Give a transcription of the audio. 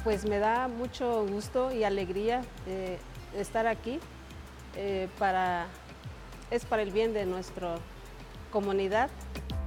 Pues me da mucho gusto y alegría estar aquí, es para el bien de nuestra comunidad.